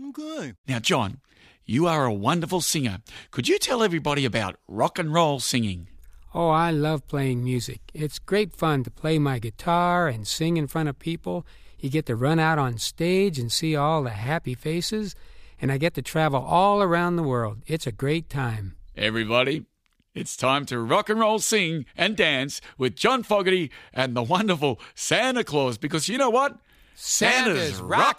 Okay. Now, John, you are a wonderful singer. Could you tell everybody about rock and roll singing? Oh, I love playing music. It's great fun to play my guitar and sing in front of people. You get to run out on stage and see all the happy faces, and I get to travel all around the world. It's a great time. Everybody, it's time to rock and roll, sing and dance with John Fogerty and the wonderful Santa Claus, because you know what? Santa's rockin'.